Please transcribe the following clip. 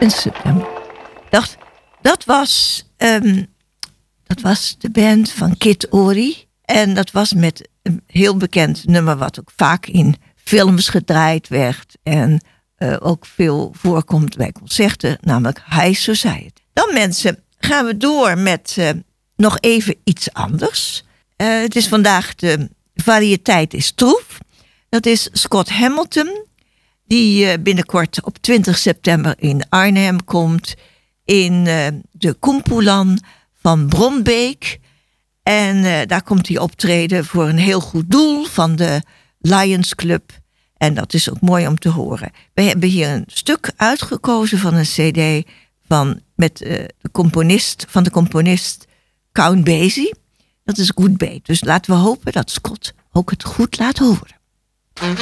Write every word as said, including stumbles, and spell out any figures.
twintig september. Dat, dat, was, um, dat was de band van Kid Ory. En dat was met een heel bekend nummer wat ook vaak in films gedraaid werd. En uh, ook veel voorkomt bij concerten, namelijk High Society. Dan mensen, gaan we door met uh, nog even iets anders. Uh, het is vandaag de variëteit is troef. Dat is Scott Hamilton, die uh, binnenkort op twintig september in Arnhem komt. In uh, de Kumpulan van Bronbeek. En uh, daar komt hij optreden voor een heel goed doel van de Lions Club. En dat is ook mooi om te horen. We hebben hier een stuk uitgekozen van een cd van, met, uh, de componist, van de componist Count Basie. Dat is Good Bait. Dus laten we hopen dat Scott ook het goed laat horen.